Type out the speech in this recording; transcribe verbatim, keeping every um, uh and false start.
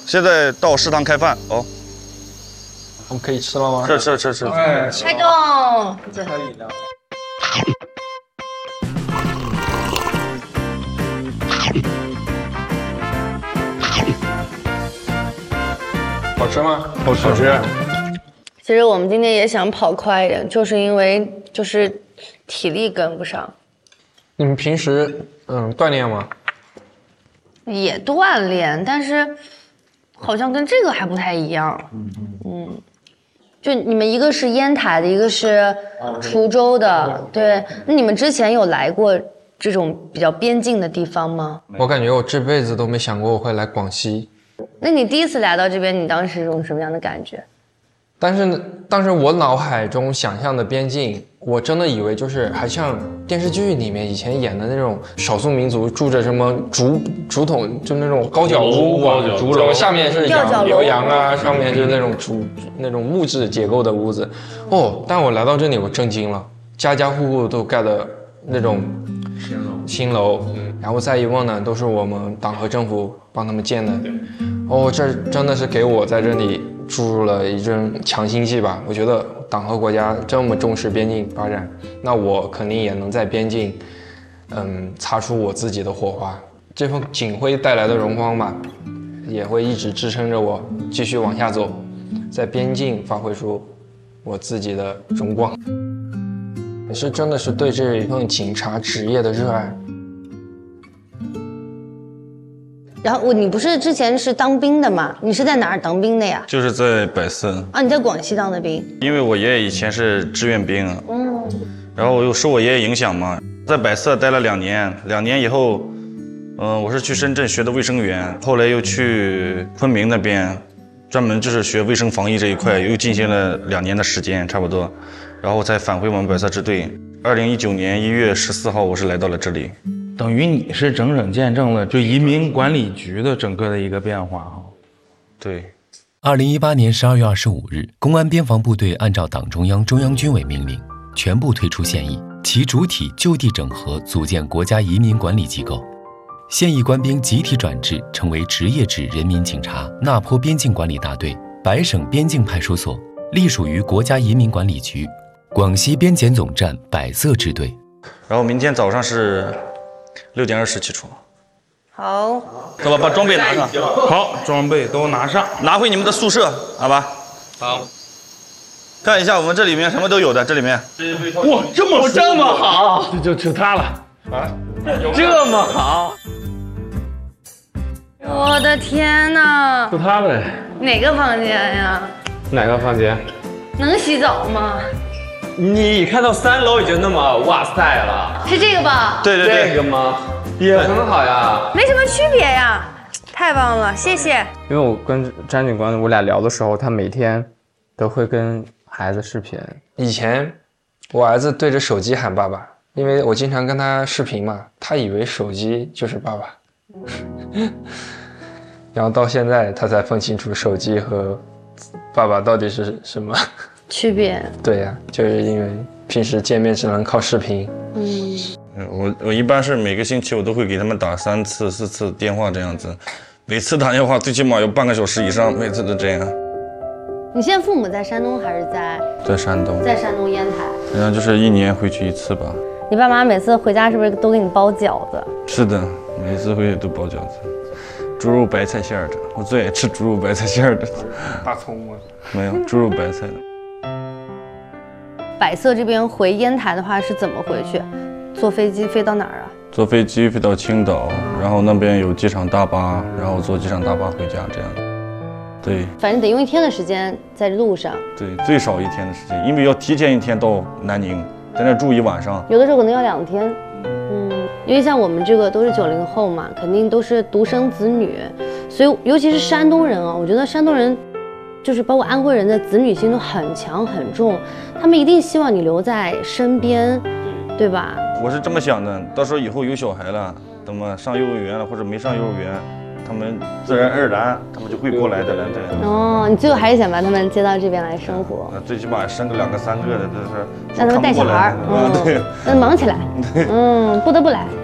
现在到食堂开饭哦。 我们可以吃了吗？ 吃吃吃吃。 哎， 开动！ 这可以的。 好吃吗？ 好吃。好吃。 其实我们今天也想跑快一点，就是因为就是体力跟不上。 你们平时嗯锻炼吗？ 也锻炼，但是好像跟这个还不太一样。嗯嗯。就你们一个是烟台的，一个是滁州的，对。那你们之前有来过这种比较边境的地方吗？ 我感觉我这辈子都没想过我会来广西。 那你第一次来到这边，你当时是种什么样的感觉？ 但是，但是我脑海中想象的边境，我真的以为就是还像电视剧里面以前演的那种少数民族住着什么竹竹筒，就那种高脚屋， 高脚竹楼，下面是养牛羊啊，上面是那种竹那种木质结构的屋子。哦，但我来到这里，我震惊了，家家户户都盖的那种新楼，然后再一问呢，都是我们党和政府帮他们建的。哦，这真的是给我在这里注入了一针强心剂吧。我觉得党和国家这么重视边境发展，那我肯定也能在边境，嗯，擦出我自己的火花。这份警徽带来的荣光吧，也会一直支撑着我继续往下走，在边境发挥出我自己的荣光。也是真的是对这一份警察职业的热爱。 然后我，你不是之前是当兵的吗？你是在哪儿当兵的呀？ 就是在百色啊，你在广西当的兵。 因为我爷爷以前是志愿兵，嗯，然后我又受我爷爷影响嘛，在百色待了两年，两年以后，嗯、呃，我是去深圳学的卫生员，后来又去昆明那边，专门就是学卫生防疫这一块，又进行了两年的时间，差不多，然后才返回我们百色支队。二零一九年一月十四号，我是来到了这里。 等于你是整整见证了就移民管理局的整个的一个变化哈。 对。 二零一八年十二月二十五日，公安边防部队按照党中央、中央军委命令，全部退出现役，其主体就地整合，组建国家移民管理机构。现役官兵集体转制，成为职业制人民警察那坡边境管理大队、百省边境派出所，隶属于国家移民管理局广西边检总站百色支队。 然后明天早上是六点二十起床。 好， 走吧，把装备拿上。 好，装备都拿上， 拿回你们的宿舍，好吧？ 好。 看一下，我们这里面什么都有的，这里面。 哇，这么这么好， 就就就它了啊， 这么好。 我的天哪！ 就它呗。 哪个房间呀？ 哪个房间？ 能洗澡吗？ 你看到三楼已经那么哇塞了， 是这个吧？ 对对对， 这个吗？也很好呀， 没什么区别呀，太棒了，谢谢。 因为我跟张警官我俩聊的时候，他每天都会跟孩子视频。 以前我儿子对着手机喊爸爸，因为我经常跟他视频嘛，他以为手机就是爸爸。然后到现在他才分清楚手机和爸爸到底是什么区别。 对呀、啊，就是因为平时见面只能靠视频。 嗯， 我我一般是每个星期我都会给他们打三次四次电话这样子，每次打电话最起码有半个小时以上，每次都这样。 你现在父母在山东还是在？ 在山东。 在山东烟台。 然后就是一年回去一次吧。 你爸妈每次回家是不是都给你包饺子？ 是的，每次回去都包饺子，猪肉白菜馅儿的，我最爱吃猪肉白菜馅儿的。 大葱吗？ 没有，猪肉白菜的。 百色这边回烟台的话是怎么回去？坐飞机飞到哪儿啊？ 坐飞机飞到青岛，然后那边有机场大巴，然后坐机场大巴回家这样。对， 反正得用一天的时间在路上。 对，最少一天的时间，因为要提前一天到南宁，在那住一晚上。 有的时候可能要两天。嗯，因为像我们这个都是九零后嘛，肯定都是独生子女，所以尤其是山东人啊，我觉得山东人。就是包括安徽人的子女心都很强很重，他们一定希望你留在身边，对吧？ 我是这么想的，到时候以后有小孩了，等么上幼儿园了或者没上幼儿园，他们自然而然他们就会过来的了。对。 哦，你最后还是想把他们接到这边来生活？ 那最起码生个两个三个的，这是让他们带小孩， 嗯，对， 让他忙起来，嗯，不得不来。